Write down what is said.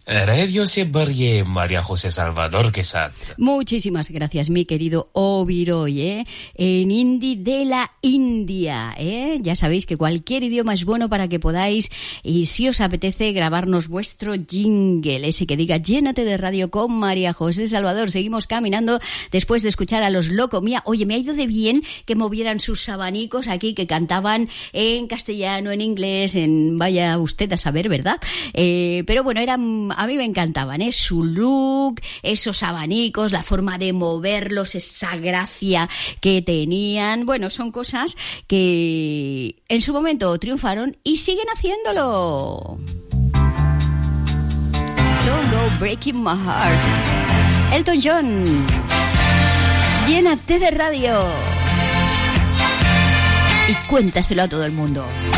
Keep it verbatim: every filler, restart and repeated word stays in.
Radio Sebarie, María José Salvador Quesat. Muchísimas gracias, mi querido Obiroy, ¿eh? En Hindi de la India, ¿eh? Ya sabéis que cualquier idioma es bueno para que podáis, y si os apetece, grabarnos vuestro jingle, ese que diga llénate de radio con María José Salvador. Seguimos caminando después de escuchar a los Locomía. Oye, me ha ido de bien que movieran sus abanicos aquí, que cantaban en castellano, en inglés, en vaya usted a saber, ¿verdad? Eh, pero bueno, eran... A mí me encantaban, ¿eh? Su look, esos abanicos, la forma de moverlos, esa gracia que tenían. Bueno, son cosas que en su momento triunfaron y siguen haciéndolo. Don't Go Breaking My Heart. Elton John. Llénate de radio. Y cuéntaselo a todo el mundo.